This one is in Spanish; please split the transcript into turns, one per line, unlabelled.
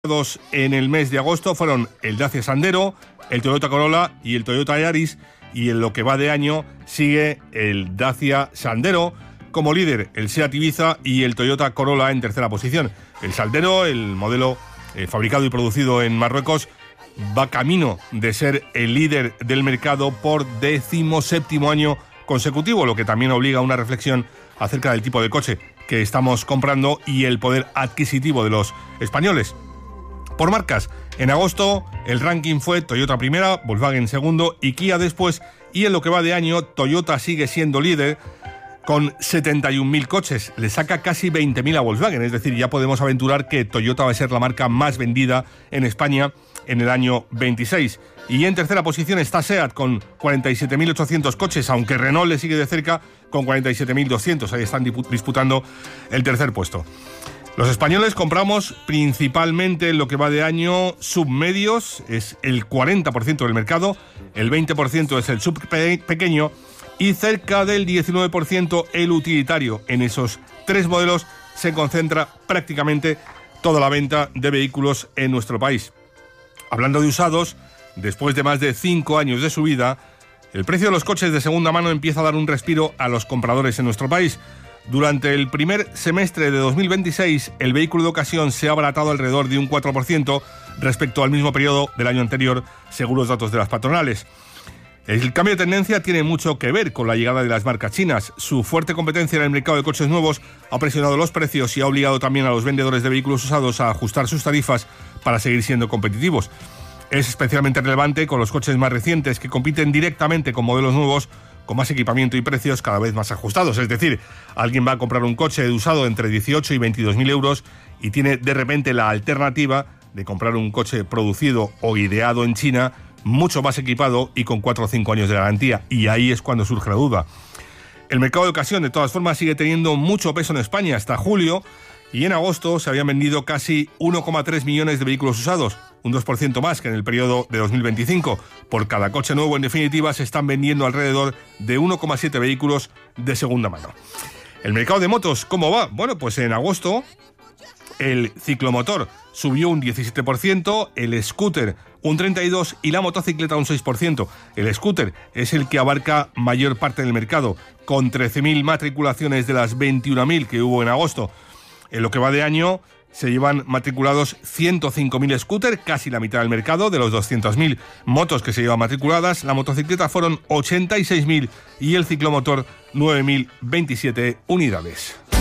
En el mes de agosto fueron el Dacia Sandero, el Toyota Corolla y el Toyota Yaris, y en lo que va de año sigue el Dacia Sandero como líder, el Seat Ibiza y el Toyota Corolla en tercera posición. El Sandero, el modelo fabricado y producido en Marruecos, va camino de ser el líder del mercado por 17º año consecutivo, lo que también obliga a una reflexión acerca del tipo de coche que estamos comprando y el poder adquisitivo de los españoles. Por marcas, en agosto el ranking fue Toyota primera, Volkswagen segundo y Kia después, y en lo que va de año Toyota sigue siendo líder con 71.000 coches, le saca casi 20.000 a Volkswagen, es decir, ya podemos aventurar que Toyota va a ser la marca más vendida en España en el año 26. Y en tercera posición está Seat con 47.800 coches, aunque Renault le sigue de cerca con 47.200, ahí están disputando el tercer puesto. Los españoles compramos principalmente en lo que va de año submedios, es el 40% del mercado, el 20% es el sub pequeño y cerca del 19% el utilitario. En esos tres modelos se concentra prácticamente toda la venta de vehículos en nuestro país. Hablando de usados, después de más de 5 años de subida, el precio de los coches de segunda mano empieza a dar un respiro a los compradores en nuestro país. Durante el primer semestre de 2026, el vehículo de ocasión se ha abaratado alrededor de un 4% respecto al mismo periodo del año anterior, según los datos de las patronales. El cambio de tendencia tiene mucho que ver con la llegada de las marcas chinas. Su fuerte competencia en el mercado de coches nuevos ha presionado los precios y ha obligado también a los vendedores de vehículos usados a ajustar sus tarifas para seguir siendo competitivos. Es especialmente relevante con los coches más recientes que compiten directamente con modelos nuevos con más equipamiento y precios cada vez más ajustados. Es decir, alguien va a comprar un coche de usado entre 18 y 22.000 euros y tiene de repente la alternativa de comprar un coche producido o ideado en China, mucho más equipado y con 4 o 5 años de garantía. Y ahí es cuando surge la duda. El mercado de ocasión, de todas formas, sigue teniendo mucho peso en España hasta julio, y en agosto se habían vendido casi 1,3 millones de vehículos usados, un 2% más que en el periodo de 2025. Por cada coche nuevo, en definitiva, se están vendiendo alrededor de 1,7 vehículos de segunda mano. El mercado de motos, ¿cómo va? Bueno, pues en agosto el ciclomotor subió un 17%, el scooter un 32% y la motocicleta un 6%. El scooter es el que abarca mayor parte del mercado, con 13.000 matriculaciones de las 21.000 que hubo en agosto. En lo que va de año se llevan matriculados 105.000 scooters, casi la mitad del mercado. De los 200.000 motos que se llevan matriculadas, la motocicleta fueron 86.000 y el ciclomotor 9.027 unidades.